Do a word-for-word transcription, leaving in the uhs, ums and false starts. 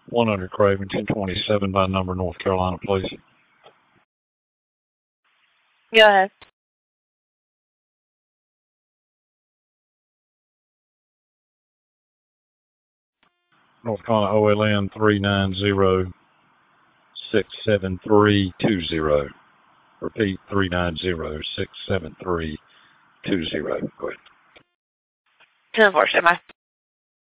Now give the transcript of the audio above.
one hundred Cravington, twenty-seven by number, North Carolina, please. Go ahead. North Carolina O L N three nine zero six seven three two zero. Repeat, three nine zero six seven three two zero. Go ahead. ten four, stand by.